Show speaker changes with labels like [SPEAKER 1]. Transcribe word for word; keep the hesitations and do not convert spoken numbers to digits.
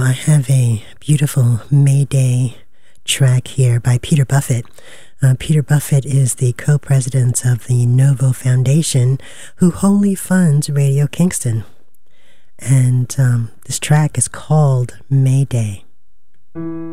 [SPEAKER 1] I have a beautiful Mayday track here by Peter Buffett. Uh, Peter Buffett is the co-president of the Novo Foundation, who wholly funds Radio Kingston. And um, this track is called Mayday.